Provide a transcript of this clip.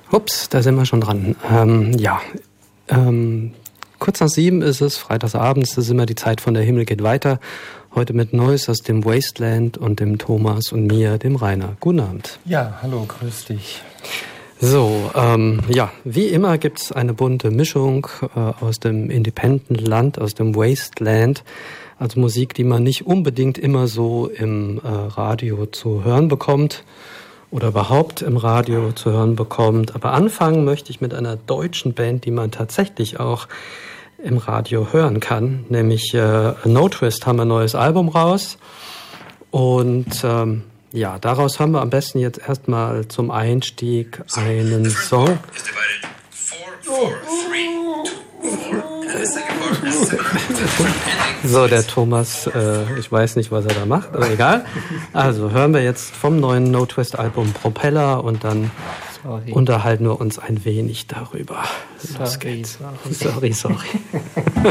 Ups, da sind wir schon dran. Kurz nach 7 ist es, freitagsabends, das ist immer die Zeit von Der Himmel geht weiter. Heute mit Neues aus dem Wasteland und dem Thomas und mir, dem Rainer. Guten Abend. Ja, hallo, grüß dich. So, wie immer gibt's eine bunte Mischung aus dem Independent Land, aus dem Wasteland. Also Musik, die man nicht unbedingt immer so im Radio zu hören bekommt oder überhaupt im Radio zu hören bekommt. Aber anfangen möchte ich mit einer deutschen Band, die man tatsächlich auch im Radio hören kann. Nämlich No Twist haben ein neues Album raus. Und daraus haben wir am besten jetzt erstmal zum Einstieg einen Song. So, der Thomas, ich weiß nicht, was er da macht, aber egal. Also hören wir jetzt vom neuen No Twist Album Propeller und dann unterhalten wir uns ein wenig darüber. Los geht's. Sorry.